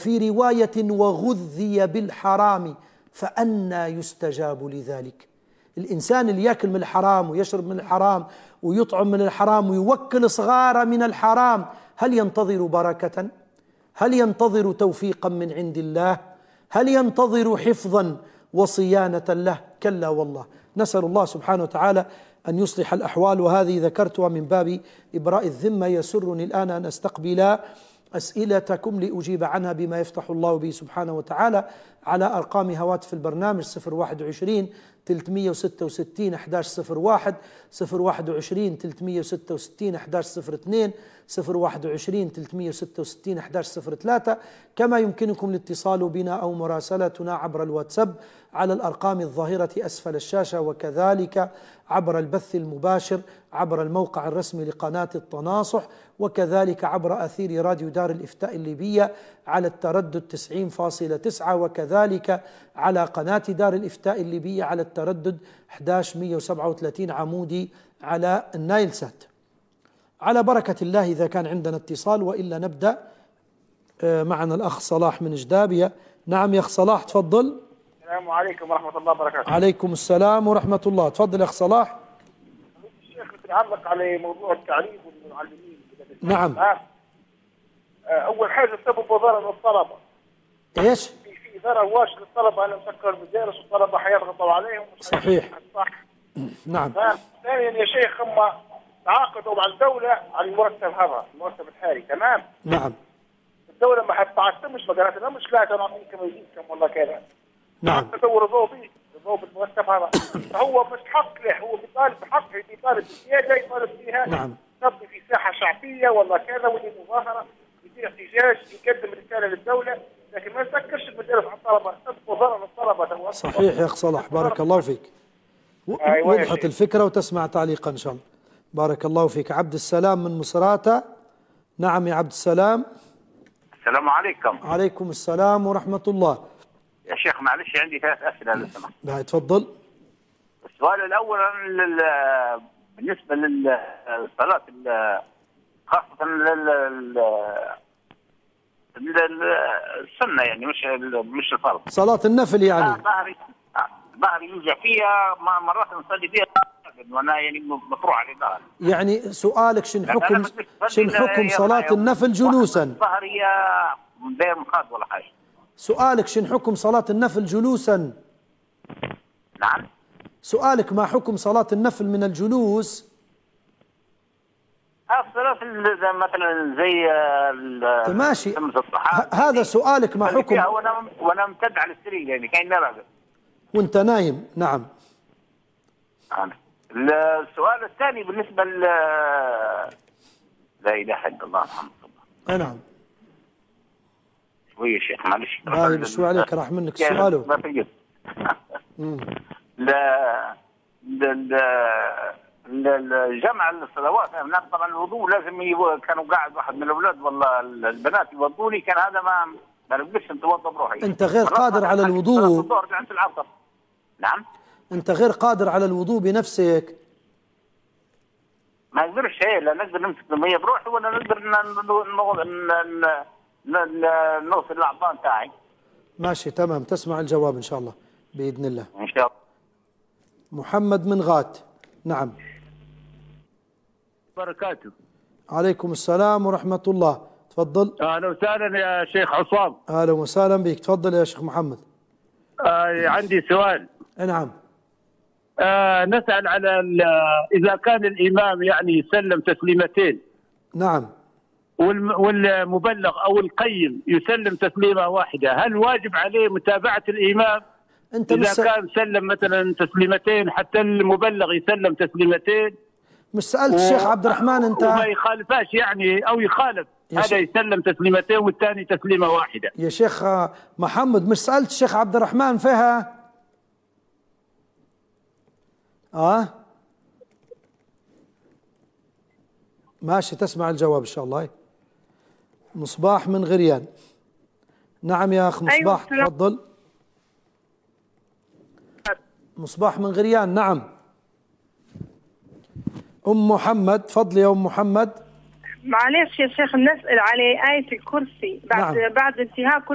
وفي رواية وغذي بالحرام فأنى يستجاب لذلك. الإنسان اللي يأكل من الحرام ويشرب من الحرام ويطعم من الحرام ويوكل صغاره من الحرام، هل ينتظر بركة؟ هل ينتظر توفيقا من عند الله؟ هل ينتظر حفظا وصيانة له؟ كلا والله. نسأل الله سبحانه وتعالى أن يصلح الأحوال، وهذه ذكرتها من باب إبراء الذمة. يسرني الآن أن أستقبل أسئلتكم لأجيب عنها بما يفتح الله به سبحانه وتعالى على أرقام هواتف البرنامج 021 366 1101 021 366 1102 021 366 1103. كما يمكنكم الاتصال بنا أو مراسلتنا عبر الواتساب على الأرقام الظاهرة أسفل الشاشة، وكذلك عبر البث المباشر عبر الموقع الرسمي لقناة التناصح، وكذلك عبر أثير راديو دار الإفتاء الليبية على التردد 90.9، وكذلك على قناة دار الإفتاء الليبية على التردد 11137 عمودي على النايل سات. على بركة الله إذا كان عندنا اتصال، وإلا نبدأ. معنا الأخ صلاح من جدابية. نعم يا أخ صلاح، تفضل. السلام عليكم ورحمة الله وبركاته. عليكم السلام ورحمة الله. تفضل يا أخ صلاح. الشيخ يتعلق على موضوع التعليم والمعلمين. نعم. أول حاجة سبب ضرر الطلبة. إيش؟ في ضرر واش للطلبة أن مسكر المدارس والطلبة حيضغطوا عليهم. صحيح. صح. نعم. ثانيا يا شيخ هم تعاقدوا مع الدولة على المرتب هذا، المرتب الحالي، تمام؟ نعم. الدولة ما حتعتمش، ما قالت لنا مش لا نعطيكم يزيدكم ولا كذا. نعم. رضوا بالمرتب هذا. فهو مش حق له، هو بيطالب بحقه، بيطالب بزيادة يطالب فيها. نعم. تقضي في ساحة شعبية ولا كذا، ودي مظاهرة، يدير احتجاج، يقدم رسالة للدولة، لكن ما يسكرش المدارس على الطلبة، سبب ضرر الطلبة. صحيح يا أخ صلاح، بارك الله فيك. وضحت الفكرة وتسمع تعليقا إن شاء الله. بارك الله فيك. عبد السلام من مصراتة. نعم يا عبد السلام. السلام عليكم. عليكم السلام ورحمة الله. يا شيخ معلش عندي 3 أسئلة لو سمحت. تفضل. السؤال الأول بالنسبة للصلاة، خاصة السنة، يعني مش الفرض. صلاة النفل يعني. ظهري يوجع فيها، مرات نصلي فيها وانا يعني مفروع على ظهري. يعني سؤالك شن حكم صلاة النفل جلوسا؟ ظهري داير مخاض ولا حاجة. سؤالك شن حكم صلاة النفل جلوسا؟ نعم. سؤالك ما حكم صلاة النفل من الجلوس؟ الصلاة مثلا زي ماشي. هذا سؤالك ما حكم؟ وانا امتد على السرير، يعني كأني راقد وانت نايم. نعم. السؤال الثاني بالنسبة لا إله إلا الله محمد رسول الله. نعم. شوية شيخ معلش. هاي بشوي عليك راح منك سؤاله. ما في الجمع الصلوات هناك طبعا الوضوء لازم كانوا قاعد واحد من الاولاد والله البنات يوضوني، كان هذا ما نقدرش نتوضا بروحي. انت غير قادر على الوضوء. الظهر عند العصر. نعم. انت غير قادر على الوضوء بنفسك. ما نقدرش، لا نقدر نمسك المية بروحي ولا نقدر نوصل الاعضاء تاعي. ماشي تمام، تسمع الجواب ان شاء الله باذن الله. ان شاء الله. محمد من غات. نعم. بركاته. عليكم السلام ورحمة الله. تفضل. أهلا وسهلا يا شيخ عصام. أهلا وسهلا بك. تفضل يا شيخ محمد. عندي سؤال. نعم. نسأل على إذا كان الإمام يعني يسلم تسليمتين. نعم. والمبلغ أو القيم يسلم تسليمة واحدة، هل واجب عليه متابعة الإمام؟ أنت إذا كان سلم مثلا تسليمتين حتى المبلغ يسلم تسليمتين. مش سألت الشيخ عبد الرحمن أنت؟ وما يخالفاش يعني، أو يخالف هذا يسلم تسليمتين والثاني تسليمة واحدة. يا شيخ محمد مش سألت الشيخ عبد الرحمن فيها؟ ماشي، تسمع الجواب إن شاء الله. مصباح من غريان. نعم يا أخ مصباح. أيوة. تفضل. مصباح من غريان. نعم. أم محمد. تفضلي يا أم محمد. معلش يا شيخ، نسأل على آية الكرسي بعد انتهاء كل